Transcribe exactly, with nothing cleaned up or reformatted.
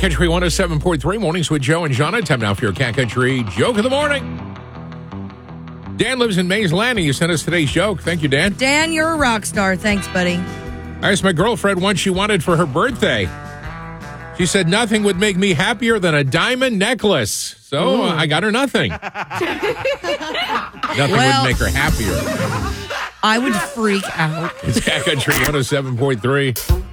Country one oh seven point three, mornings with Joe and Jonna. Time now for your Cat Country joke of the morning. Dan lives in Mays Landing. You sent us today's joke. Thank you, Dan. Dan, you're a rock star. Thanks, buddy. I asked my girlfriend what she wanted for her birthday. She said nothing would make me happier than a diamond necklace. So uh, I got her nothing. nothing Well- would make her happier. I would freak out. It's Cat Country one oh seven point three.